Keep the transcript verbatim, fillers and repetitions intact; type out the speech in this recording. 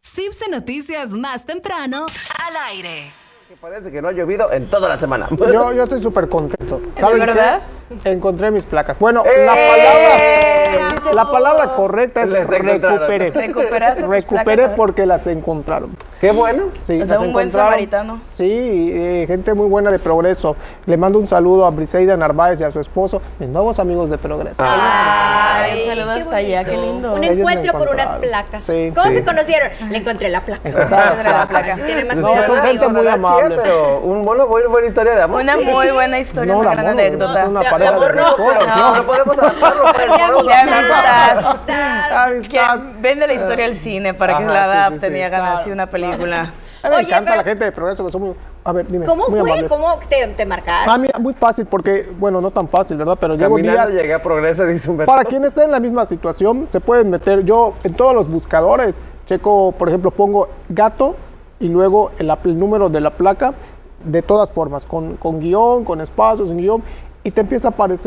Cipse Noticias más temprano al aire. Que parece que no ha llovido en toda la semana. Yo, yo estoy súper contento. ¿De verdad? Qué? Encontré mis placas. Bueno, ¡Eh! la palabra, la palabra correcta es Les encontraron. recuperé. ¿Recuperaste tus Recuperé placas? porque las encontraron. Qué bueno. Sí, O sea, las un buen encontraron. samaritano. Sí, eh, gente muy buena de Progreso. Le mando un saludo a Briseida Narváez y a su esposo, mis nuevos amigos de Progreso. Ay, un saludo qué hasta allá, qué bonito. lindo. Un Ellos me encuentro por unas encontraron. placas. Sí. ¿Cómo Sí. se conocieron? Le encontré la placa. Encontraron Encontré la placa. Si tiene más No, cuidado. son gente amigo. muy Sonará amable. chía, pero un buena, buena, buena historia de amor. Una muy buena historia, No, una de gran amor, anécdota. es una De- pareja de amor de no, esposos, no. No podemos adaptarlo, pero De podemos De amistad. Amistad. Que vende la historia al cine para que Ajá, la sí, sí, adapten sí, y hagan claro. así una película. A mí me Oye, encanta pero- la gente de Progreso, que son muy... A ver, dime. ¿Cómo muy fue? amables. ¿Cómo te, te marcaron? Ah, mira, muy fácil porque, bueno, no tan fácil, ¿verdad? Pero llevo Caminando días... llegué a Progreso, dice Humberto. Para quien esté en la misma situación, se pueden meter, yo en todos los buscadores, checo, por ejemplo, pongo gato y luego el, ap- el número de la placa, de todas formas, con, con guión, con espacios, sin guión, y te empieza a aparecer